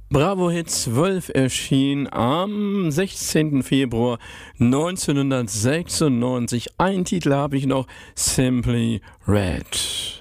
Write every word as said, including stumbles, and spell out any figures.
Bravo Hit zwölf erschien am sechzehnten Februar neunzehnhundertsechsundneunzig. Einen Titel habe ich noch, Simply Red.